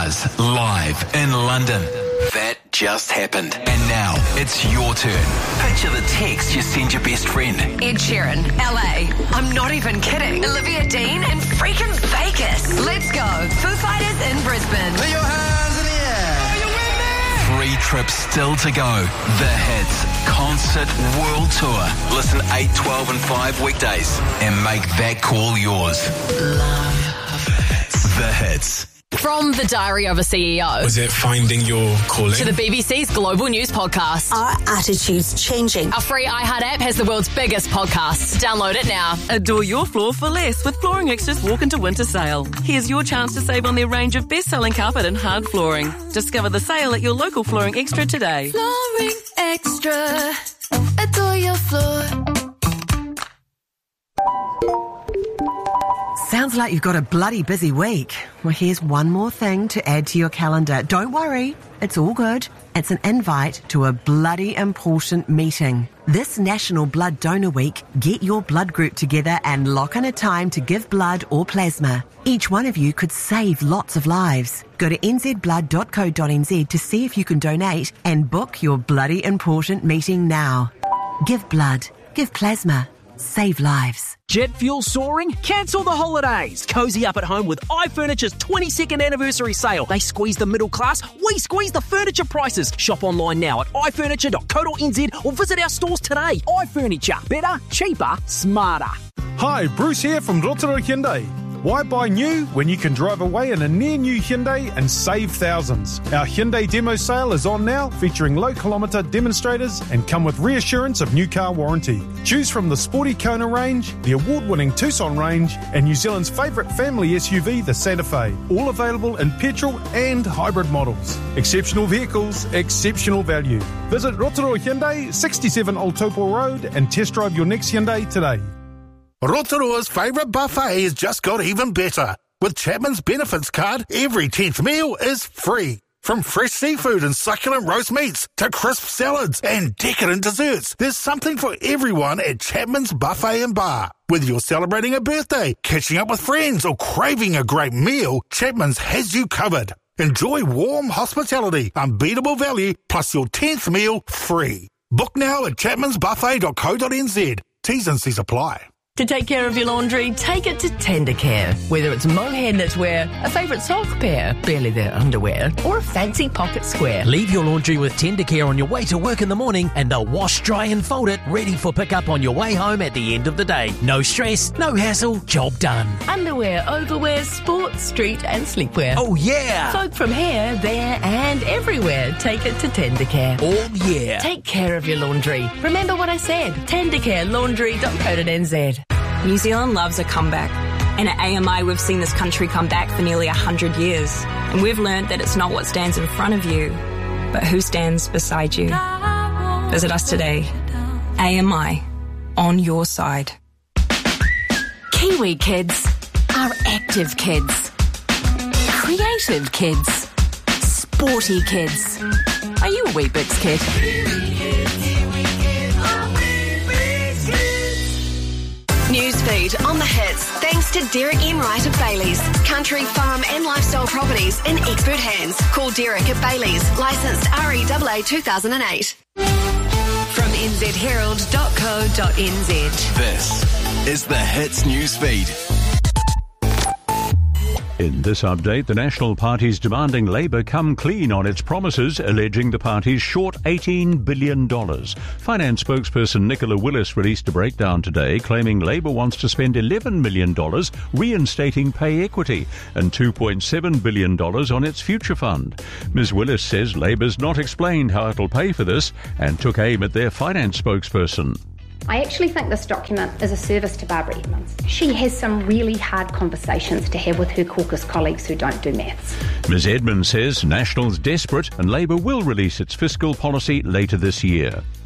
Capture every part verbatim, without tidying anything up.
Stars, live in London. That just happened. And now, it's your turn. Picture the text you send your best friend. Ed Sheeran, L A. I'm not even kidding. Olivia Dean in freaking Vegas. Let's go. Foo Fighters in Brisbane. Put your hands in the air. Are you with me? Three trips still to go. The Hits Concert World Tour. Listen eight, twelve and five weekdays and make that call yours. Love The Hits. From the Diary of a C E O Was it finding your calling? to the B B C's Global News Podcast. Our attitude's changing. Our free iHeart app has the world's biggest podcasts. Download it now. Adore your floor for less with Flooring Extra's Walk Into Winter Sale. Here's your chance to save on their range of best-selling carpet and hard flooring. Discover the sale at your local Flooring Extra today. Flooring Extra. Adore your floor. Sounds like you've got a bloody busy week. Well, here's one more thing to add to your calendar. Don't worry, it's all good. It's an invite to a bloody important meeting. This National Blood Donor Week, get your blood group together and lock in a time to give blood or plasma. Each one of you could save lots of lives. Go to n z blood dot co dot n z to see if you can donate and book your bloody important meeting now. Give blood, give plasma, save lives. Jet fuel soaring? Cancel the holidays. Cozy up at home with iFurniture's twenty-second anniversary sale. They squeeze the middle class, we squeeze the furniture prices. Shop online now at i furniture dot co dot n z or visit our stores today. iFurniture. Better, cheaper, smarter. Hi, Bruce here from Rotorua Hyundai. Why buy new when you can drive away in a near-new Hyundai and save thousands? Our Hyundai demo sale is on now, featuring low-kilometre demonstrators and come with reassurance of new car warranty. Choose from the sporty Kona range, the award-winning Tucson range, and New Zealand's favourite family S U V, the Santa Fe. All available in petrol and hybrid models. Exceptional vehicles, exceptional value. Visit Rotorua Hyundai, sixty-seven Old Taupo Road, and test drive your next Hyundai today. Rotorua's favourite buffet has just got even better. With Chapman's Benefits card, every tenth meal is free. From fresh seafood and succulent roast meats to crisp salads and decadent desserts, there's something for everyone at Chapman's Buffet and Bar. Whether you're celebrating a birthday, catching up with friends, or craving a great meal, Chapman's has you covered. Enjoy warm hospitality, unbeatable value, plus your tenth meal free. Book now at chapmans buffet dot co dot n z. T's and C's apply. To take care of your laundry, take it to Tendercare. Whether it's mohair knitwear, a favourite sock pair, barely their underwear, or a fancy pocket square. Leave your laundry with Tendercare on your way to work in the morning and they'll wash, dry and fold it, ready for pickup on your way home at the end of the day. No stress, no hassle, job done. Underwear, overwear, sports, street and sleepwear. Oh yeah! Folk from here, there and everywhere, take it to Tendercare. Oh yeah! Take care of your laundry. Remember what I said, tendercare laundry dot co dot n z. New Zealand loves a comeback. And at A M I, we've seen this country come back for nearly one hundred years. And we've learned that it's not what stands in front of you, but who stands beside you. Visit us today. A M I, on your side. Kiwi kids are active kids. Creative kids. Sporty kids. Are you a Weet-Bix kid? Newsfeed on the Hits, thanks to Derek Enright of Bailey's. Country, farm and lifestyle properties in expert hands. Call Derek at Bailey's, licensed R E A A two thousand eight. From n z herald dot co dot n z. This is the Hits Newsfeed. In this update, the National Party's demanding Labour come clean on its promises, alleging the party's short eighteen billion dollars. Finance spokesperson Nicola Willis released a breakdown today, claiming Labour wants to spend eleven million dollars reinstating pay equity and two point seven billion dollars on its future fund. Miz Willis says Labour's not explained how it'll pay for this and took aim at their finance spokesperson. I actually think this document is a service to Barbara Edmonds. She has some really hard conversations to have with her caucus colleagues who don't do maths. Miz Edmonds says National's desperate and Labour will release its fiscal policy later this year.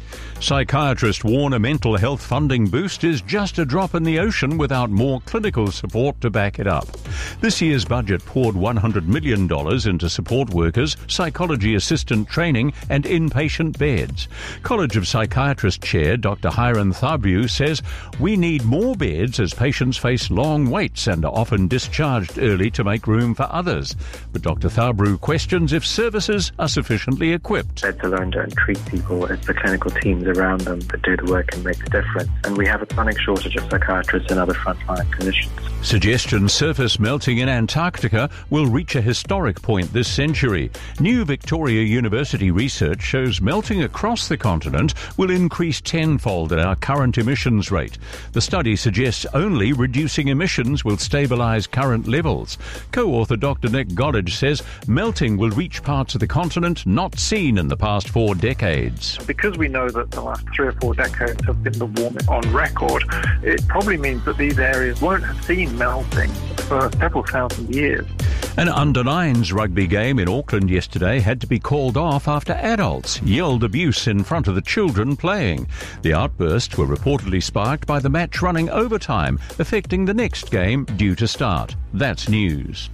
Psychiatrists warn a mental health funding boost is just a drop in the ocean without more clinical support to back it up. This year's budget poured one hundred million dollars into support workers, psychology assistant training and inpatient beds. College of Psychiatrists Chair Doctor Hiran Thabru says we need more beds as patients face long waits and are often discharged early to make room for others. But Doctor Thabru questions if services are sufficiently equipped. Beds alone don't treat people, it's the clinical teams around them that do the work and make the difference. And we have a chronic shortage of psychiatrists and other frontline clinicians. Suggestion surface melting in Antarctica will reach a historic point this century. New Victoria University research shows melting across the continent will increase tenfold at our current emissions rate. The study suggests only reducing emissions will stabilise current levels. Co-author Doctor Nick Goddard says melting will reach parts of the continent not seen in the past four decades. Because we know that the last three or four decades have been the warmest on record, it probably means that these areas won't have seen melting for several thousand years. An under nines rugby game in Auckland yesterday had to be called off after adults yelled abuse in front of the children playing. The outbursts were reportedly sparked by the match running overtime, affecting the next game due to start. That's news.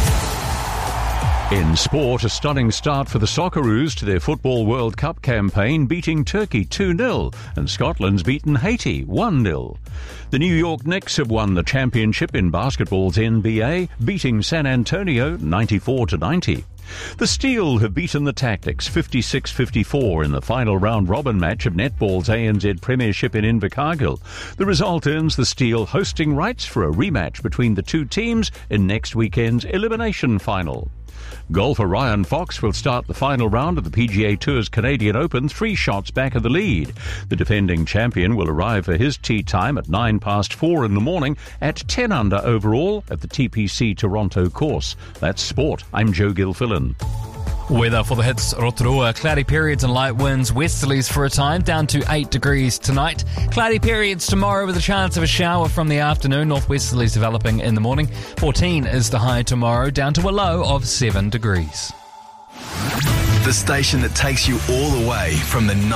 In sport, a stunning start for the Socceroos to their Football World Cup campaign, beating Turkey two nil, and Scotland's beaten Haiti one nil. The New York Knicks have won the championship in basketball's N B A, beating San Antonio ninety-four to ninety. The Steel have beaten the Tactics fifty-six fifty-four in the final round-robin match of netball's A N Z Premiership in Invercargill. The result earns the Steel hosting rights for a rematch between the two teams in next weekend's elimination final. Golfer Ryan Fox will start the final round of the P G A Tour's Canadian Open three shots back of the lead. The defending champion will arrive for his tee time at nine past four in the morning at ten under overall at the T P C Toronto course. That's sport. I'm Joe Gilfillan. Weather for the hits Rotorua. Cloudy periods and light winds, westerlies for a time, down to eight degrees tonight. Cloudy periods tomorrow with a chance of a shower from the afternoon. Northwesterlies developing in the morning. fourteen is the high tomorrow, down to a low of seven degrees. The station that takes you all the way from the